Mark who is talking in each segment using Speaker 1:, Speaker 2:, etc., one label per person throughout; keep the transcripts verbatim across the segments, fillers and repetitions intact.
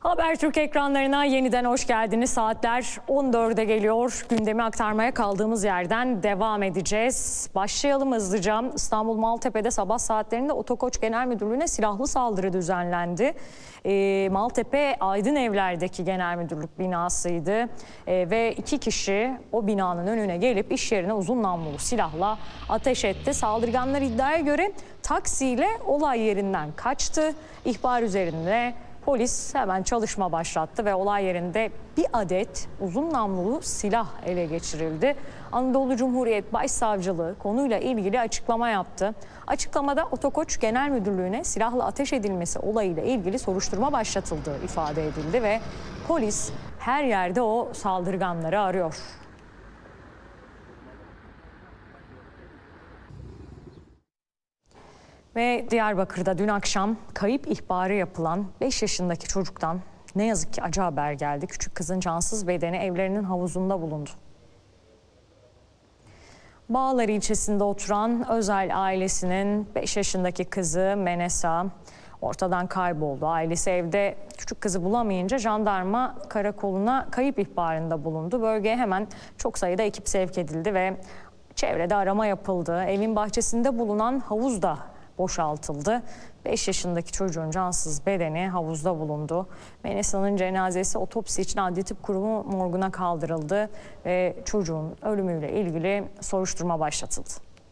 Speaker 1: Habertürk ekranlarına yeniden hoş geldiniz. Saatler on dörde geliyor. Gündemi aktarmaya kaldığımız yerden devam edeceğiz. Başlayalım hızlıca. İstanbul Maltepe'de sabah saatlerinde Otokoç Genel Müdürlüğü'ne silahlı saldırı düzenlendi. E, Maltepe Aydınevler'deki genel müdürlük binasıydı. E, ve iki kişi o binanın önüne gelip iş yerine uzun namlulu silahla ateş etti. Saldırganlar iddiaya göre taksiyle olay yerinden kaçtı. İhbar üzerine polis hemen çalışma başlattı ve olay yerinde bir adet uzun namlulu silah ele geçirildi. Anadolu Cumhuriyet Başsavcılığı konuyla ilgili açıklama yaptı. Açıklamada Otokoç Genel Müdürlüğü'ne silahla ateş edilmesi olayıyla ilgili soruşturma başlatıldığı ifade edildi ve polis her yerde o saldırganları arıyor. Ve Diyarbakır'da dün akşam kayıp ihbarı yapılan beş yaşındaki çocuktan ne yazık ki acı haber geldi. Küçük kızın cansız bedeni evlerinin havuzunda bulundu. Bağlar ilçesinde oturan Özel ailesinin beş yaşındaki kızı Menesa ortadan kayboldu. Ailesi evde küçük kızı bulamayınca jandarma karakoluna kayıp ihbarında bulundu. Bölgeye hemen çok sayıda ekip sevk edildi ve çevrede arama yapıldı. Evin bahçesinde bulunan havuz da boşaltıldı. beş yaşındaki çocuğun cansız bedeni havuzda bulundu. Menesa'nın cenazesi otopsi için Adli Tıp Kurumu morguna kaldırıldı ve çocuğun ölümüyle ilgili soruşturma başlatıldı.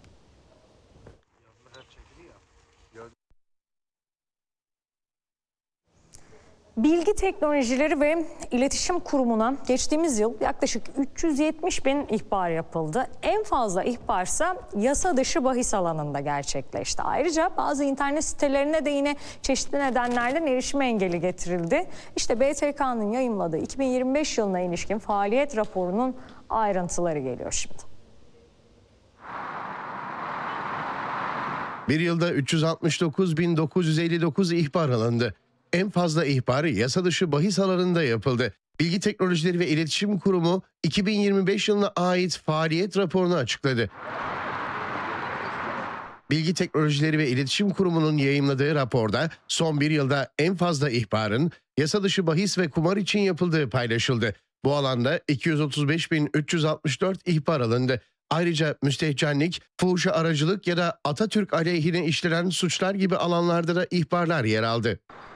Speaker 1: Bilgi Teknolojileri ve İletişim Kurumu'na geçtiğimiz yıl yaklaşık üç yüz yetmiş bin ihbar yapıldı. En fazla ihbarsa yasa dışı bahis alanında gerçekleşti. Ayrıca bazı internet sitelerine de yine çeşitli nedenlerden erişime engeli getirildi. İşte B T K'nın yayımladığı iki bin yirmi beş yılına ilişkin faaliyet raporunun ayrıntıları geliyor şimdi.
Speaker 2: Bir yılda üç yüz altmış dokuz bin dokuz yüz elli dokuz ihbar alındı. En fazla ihbar yasa dışı bahis alanında yapıldı. Bilgi Teknolojileri ve İletişim Kurumu iki bin yirmi beş yılına ait faaliyet raporunu açıkladı. Bilgi Teknolojileri ve İletişim Kurumu'nun yayımladığı raporda son bir yılda en fazla ihbarın yasa dışı bahis ve kumar için yapıldığı paylaşıldı. Bu alanda iki yüz otuz beş bin üç yüz altmış dört ihbar alındı. Ayrıca müstehcenlik, fuhuşa aracılık ya da Atatürk aleyhine işlenen suçlar gibi alanlarda da ihbarlar yer aldı.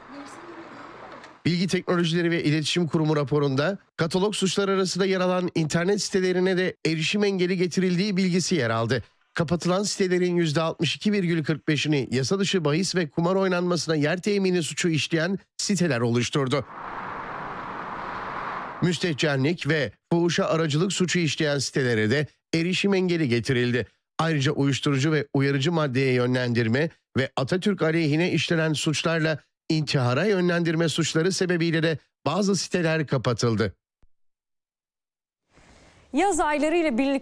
Speaker 2: Bilgi Teknolojileri ve İletişim Kurumu raporunda katalog suçlar arasında yer alan internet sitelerine de erişim engeli getirildiği bilgisi yer aldı. Kapatılan sitelerin yüzde altmış iki virgül kırk beşini yasa dışı bahis ve kumar oynanmasına yer temini suçu işleyen siteler oluşturdu. Müstehcenlik ve fuhuşa aracılık suçu işleyen sitelere de erişim engeli getirildi. Ayrıca uyuşturucu ve uyarıcı maddeye yönlendirme ve Atatürk aleyhine işlenen suçlarla intihara yönlendirme suçları sebebiyle de bazı siteler kapatıldı.
Speaker 1: Yaz ayları ile birlikte